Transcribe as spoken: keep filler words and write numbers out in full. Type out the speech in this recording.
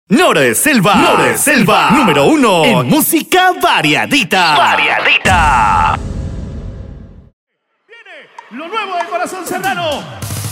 Nora de Selva, Nora de Selva, número uno en música variadita. Variadita. Viene lo nuevo de Corazón Serrano.